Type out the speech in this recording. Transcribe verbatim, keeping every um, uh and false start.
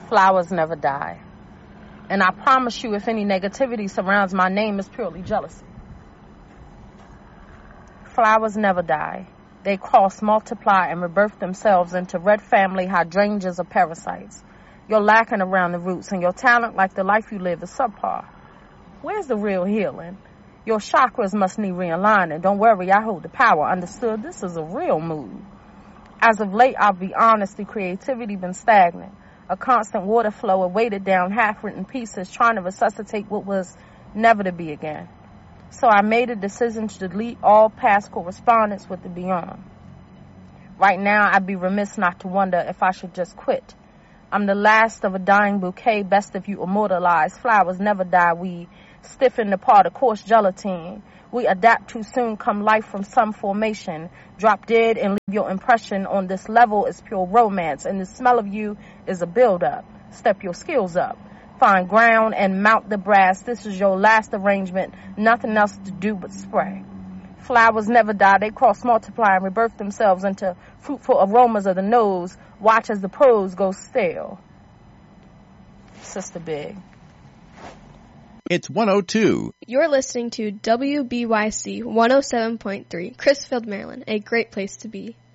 Flowers never die. And I promise you, if any negativity surrounds my name, it's purely jealousy. Flowers never die. They cross, multiply, and rebirth themselves into red family hydrangeas of parasites. You're lacking around the roots, and your talent, like the life you live, is subpar. Where's the real healing? Your chakras must need realigning. Don't worry, I hold the power. Understood? This is a real move. As of late, I'll be honest, the creativity been stagnant. A constant water flow of weighted down, half-written pieces trying to resuscitate what was never to be again. So I made a decision to delete all past correspondence with the beyond. Right now, I'd be remiss not to wonder if I should just quit. I'm the last of a dying bouquet, best if you immortalize. Flowers never die, we stiffen apart a coarse gelatine. We adapt too soon, come life from some formation. Drop dead and leave your impression on this level is pure romance. And the smell of you is a build-up. Step your skills up. Find ground and mount the brass. This is your last arrangement. Nothing else to do but spray. Flowers never die. They cross, multiply, and rebirth themselves into fruitful aromas of the nose. Watch as the prose goes stale. Sister Big. It's one oh two. You're listening to W B Y C one oh seven point three, Crisfield, Maryland, a great place to be.